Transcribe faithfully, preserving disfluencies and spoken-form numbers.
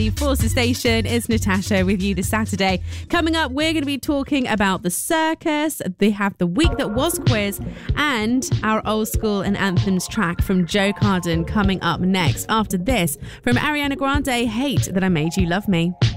Forces Station is Natasha with you this Saturday. Coming up, we're going to be talking about the circus. They have the week that was quiz and our old school and anthems track from Joe Carden coming up next. After this, from Ariana Grande, Hate That I Made You Love Me.